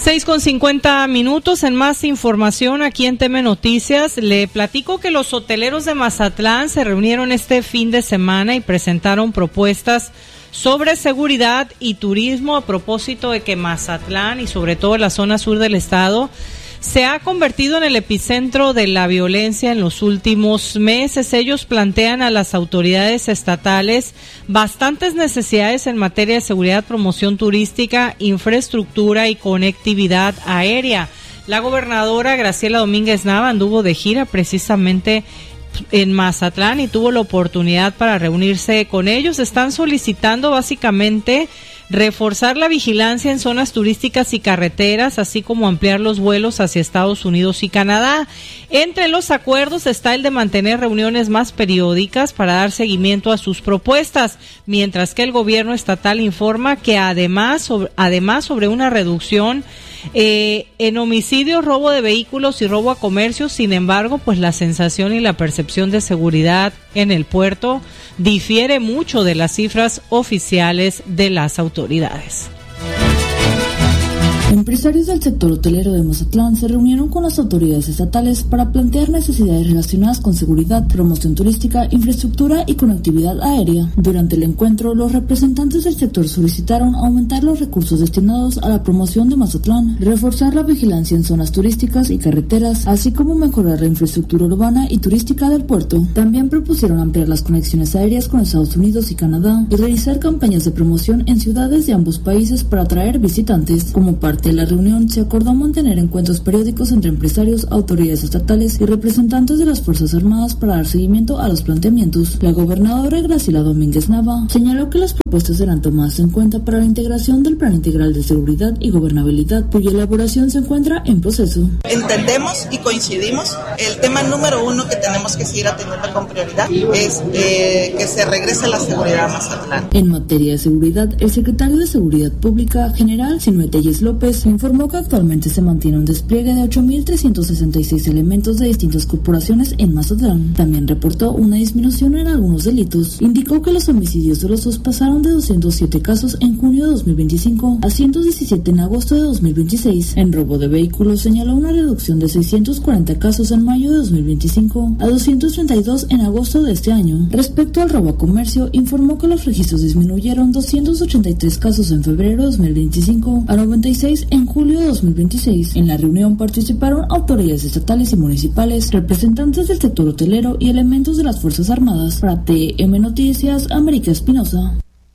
6:50 en más información aquí en TM Noticias. Le platico que los hoteleros de Mazatlán se reunieron este fin de semana y presentaron propuestas sobre seguridad y turismo a propósito de que Mazatlán y sobre todo la zona sur del estado se ha convertido en el epicentro de la violencia en los últimos meses. Ellos plantean a las autoridades estatales bastantes necesidades en materia de seguridad, promoción turística, infraestructura y conectividad aérea. La gobernadora Graciela Domínguez Nava anduvo de gira precisamente en Mazatlán y tuvo la oportunidad para reunirse con ellos. Están solicitando básicamente reforzar la vigilancia en zonas turísticas y carreteras, así como ampliar los vuelos hacia Estados Unidos y Canadá. Entre los acuerdos está el de mantener reuniones más periódicas para dar seguimiento a sus propuestas, mientras que el gobierno estatal informa que además sobre una reducción en homicidios, robo de vehículos y robo a comercios. Sin embargo, pues la sensación y la percepción de seguridad en el puerto difiere mucho de las cifras oficiales de las autoridades. Empresarios del sector hotelero de Mazatlán se reunieron con las autoridades estatales para plantear necesidades relacionadas con seguridad, promoción turística, infraestructura y conectividad aérea. Durante el encuentro, los representantes del sector solicitaron aumentar los recursos destinados a la promoción de Mazatlán, reforzar la vigilancia en zonas turísticas y carreteras, así como mejorar la infraestructura urbana y turística del puerto. También propusieron ampliar las conexiones aéreas con Estados Unidos y Canadá y realizar campañas de promoción en ciudades de ambos países para atraer visitantes. Como parte de la reunión se acordó mantener encuentros periódicos entre empresarios, autoridades estatales y representantes de las Fuerzas Armadas para dar seguimiento a los planteamientos. La gobernadora Graciela Domínguez Nava señaló que las propuestas serán tomadas en cuenta para la integración del Plan Integral de Seguridad y Gobernabilidad, cuya elaboración se encuentra en proceso. Entendemos y coincidimos. El tema número uno que tenemos que seguir atendiendo con prioridad es que se regrese la seguridad a Mazatlán. En materia de seguridad, el secretario de Seguridad Pública, general Sinué Telles López, informó que actualmente se mantiene un despliegue de 8,366 elementos de distintas corporaciones en Mazatlán. También reportó una disminución en algunos delitos. Indicó que los homicidios dolosos pasaron de 207 casos en junio de 2025 a 117 en agosto de 2026. En robo de vehículos señaló una reducción de 640 casos en mayo de 2025 a 232 en agosto de este año. Respecto al robo a comercio, informó que los registros disminuyeron 283 casos en febrero de 2025 a 96 en julio de 2026. En la reunión participaron autoridades estatales y municipales, representantes del sector hotelero y elementos de las Fuerzas Armadas. Para TM Noticias, América Espinosa.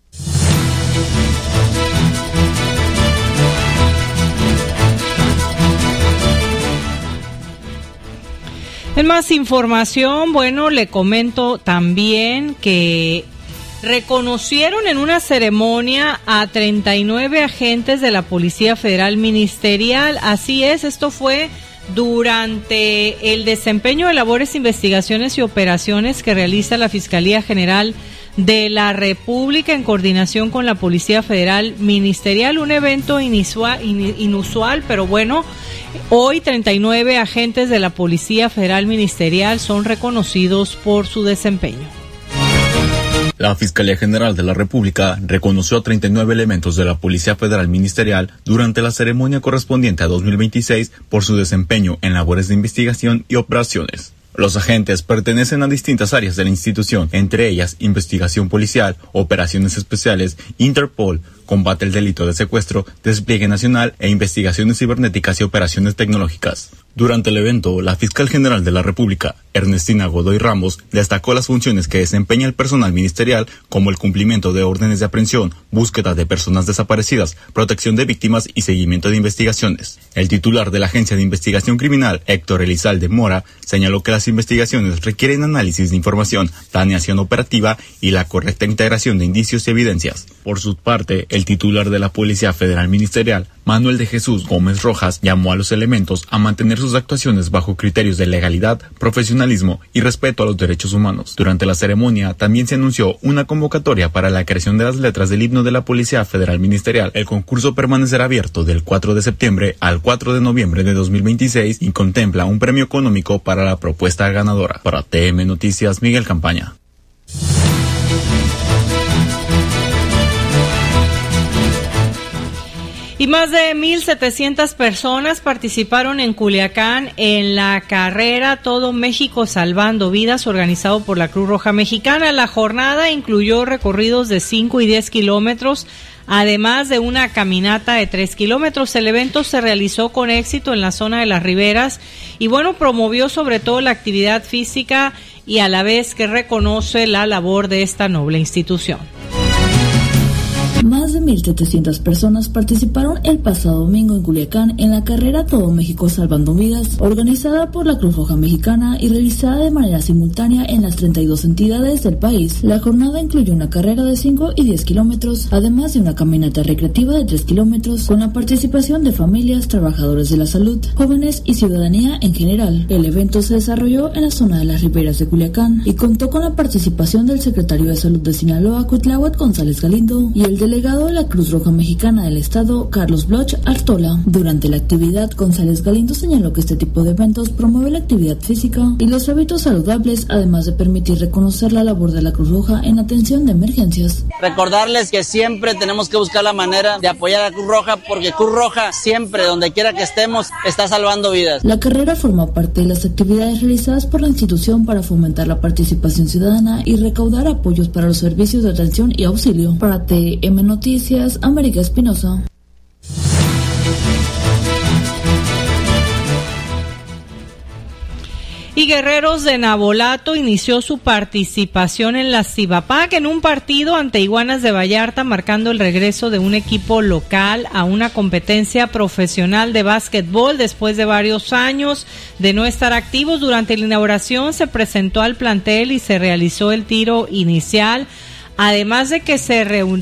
En más información, le comento también que reconocieron en una ceremonia a 39 agentes de la Policía Federal Ministerial. Así es, esto fue durante el desempeño de labores, investigaciones y operaciones que realiza la Fiscalía General de la República en coordinación con la Policía Federal Ministerial. Un evento inusual, pero hoy 39 agentes de la Policía Federal Ministerial son reconocidos por su desempeño. La Fiscalía General de la República reconoció a 39 elementos de la Policía Federal Ministerial durante la ceremonia correspondiente a 2026 por su desempeño en labores de investigación y operaciones. Los agentes pertenecen a distintas áreas de la institución, entre ellas investigación policial, operaciones especiales, Interpol, combate al delito de secuestro, despliegue nacional e investigaciones cibernéticas y operaciones tecnológicas. Durante el evento, la Fiscal General de la República, Ernestina Godoy Ramos, destacó las funciones que desempeña el personal ministerial, como el cumplimiento de órdenes de aprehensión, búsqueda de personas desaparecidas, protección de víctimas y seguimiento de investigaciones. El titular de la Agencia de Investigación Criminal, Héctor Elizalde Mora, señaló que las investigaciones requieren análisis de información, planeación operativa y la correcta integración de indicios y evidencias. Por su parte, el titular de la Policía Federal Ministerial, Manuel de Jesús Gómez Rojas, llamó a los elementos a mantener sus actuaciones bajo criterios de legalidad, profesionalismo y respeto a los derechos humanos. Durante la ceremonia también se anunció una convocatoria para la creación de las letras del himno de la Policía Federal Ministerial. El concurso permanecerá abierto del 4 de septiembre al 4 de noviembre de 2026 y contempla un premio económico para la propuesta ganadora. Para TM Noticias, Miguel Campaña. Y más de 1,700 personas participaron en Culiacán en la carrera Todo México Salvando Vidas, organizado por la Cruz Roja Mexicana. La jornada incluyó recorridos de 5 y 10 kilómetros, además de una caminata de 3 kilómetros. El evento se realizó con éxito en la zona de las riberas y promovió sobre todo la actividad física y a la vez que reconoce la labor de esta noble institución. Más de 1,700 personas participaron el pasado domingo en Culiacán en la carrera Todo México Salvando Vidas, organizada por la Cruz Roja Mexicana y realizada de manera simultánea en las 32 entidades del país. La jornada incluyó una carrera de 5 y 10 kilómetros, además de una caminata recreativa de 3 kilómetros, con la participación de familias, trabajadores de la salud, jóvenes y ciudadanía en general. El evento se desarrolló en la zona de las riberas de Culiacán y contó con la participación del secretario de Salud de Sinaloa, Cuitláhuac González Galindo, y el delegado de la Cruz Roja Mexicana del Estado, Carlos Bloch Artola. Durante la actividad, González Galindo señaló que este tipo de eventos promueve la actividad física y los hábitos saludables, además de permitir reconocer la labor de la Cruz Roja en atención de emergencias. Recordarles que siempre tenemos que buscar la manera de apoyar a la Cruz Roja, porque Cruz Roja siempre, donde quiera que estemos, está salvando vidas. La carrera forma parte de las actividades realizadas por la institución para fomentar la participación ciudadana y recaudar apoyos para los servicios de atención y auxilio. Para TM Noticias, América Espinosa. Y Guerreros de Navolato inició su participación en la Cibapac en un partido ante Iguanas de Vallarta, marcando el regreso de un equipo local a una competencia profesional de básquetbol después de varios años de no estar activos. Durante la inauguración se presentó al plantel y se realizó el tiro inicial, además de que se